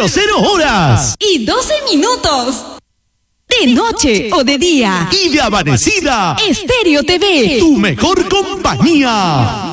horas. Y 12 minutos. De noche o de día. Y de amanecida. Estéreo TV. Tu mejor compañía.